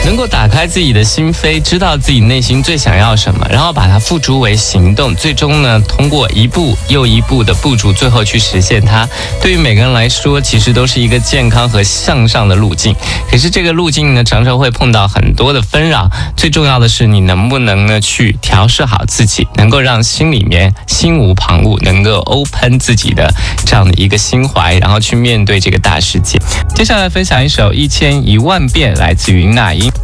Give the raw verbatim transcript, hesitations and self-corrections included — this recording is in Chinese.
能够打开自己的心扉，知道自己内心最想要什么，然后把它付诸为行动，最终呢，通过一步又一步的步骤，最后去实现它。对于每个人来说，其实都是一个健康和向上的路径。可是这个路径呢，常常会碰到很多的纷扰。最重要的是，你能不能呢去调试好自己，能够让心里面心无旁骛，能够 open 自己的这样的一个心怀，然后去面对这个大世界。接下来分享一首《一千一万遍》，来自于那英。